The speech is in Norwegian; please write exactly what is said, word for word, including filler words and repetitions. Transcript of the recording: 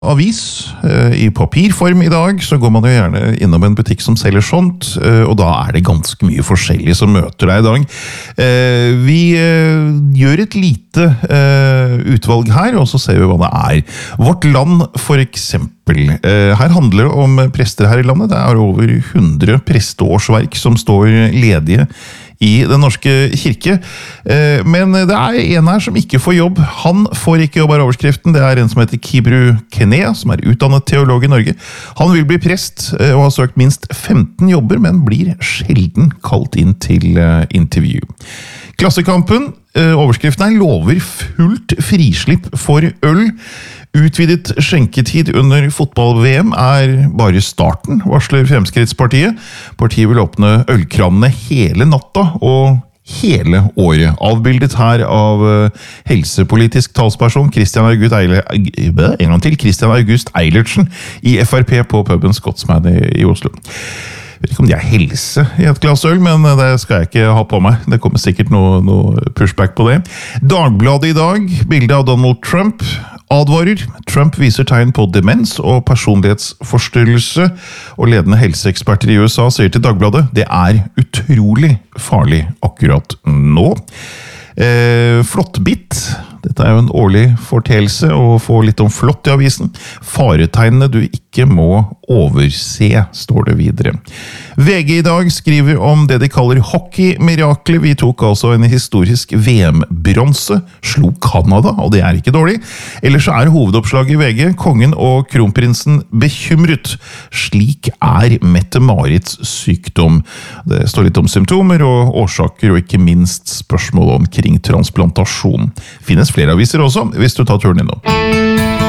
avis i papirform i dag, så går man jo gjerne innom en butikk som selger sånt, og da er det ganske mye forskjellig som møter deg i dag. Vi gjør et lite utvalg her, og så ser vi hva det er. Vårt Land, for eksempel. Her handler det om prester her i landet. Det er over hundre presteårsverk som står ledige i Den norske kirke, men det er en her som ikke får jobb. Han får ikke jobb av overskriften. Det er en som heter Kibru Kene, som er utdannet teolog i Norge. Han vil bli prest og har søkt minst femten jobber, men blir sjelden kalt inn til intervju. Klassekampen, overskriften er lover fullt frislipp for øl. Utvidet skjenketid under fotball-V M er bare starten, varsler Fremskrittspartiet. Partiet vil åpne ølkranene hele natta og hele året. Avbildet her av helsepolitisk talsperson Christian August, Eile, en gang til, Christian August Eilertsen i F R P på puben Scotsman i, i Oslo. Jeg vet ikke om de er helse i et glass øl, men det skal jeg ikke ha på meg. Det kommer sikkert noe, noe pushback på det. Dagbladet i dag, bilde av Donald Trump, advarer. Trump viser tegn på demens og personlighetsforstyrrelse, og ledende helseeksperter i U S A sier til Dagbladet, det er utrolig farlig akkurat nå. Eh, Flåttbitt. Dette er jo en årlig fortelse, og få litt om flått i avisen. Faretegnene du ikke må overse, står det videre. V G i dag skriver om det de kaller hockey-mirakler. Vi tok altså en historisk V M-bronse, slo Kanada, og det er ikke dårlig. Ellers er hovedoppslaget i V G, kongen og kronprinsen bekymret. Slik er Mette-Marits sykdom. Det står litt om symptomer og årsaker, og ikke minst spørsmål omkring transplantasjon. Finnes flere aviser også, hvis du tar turen innom.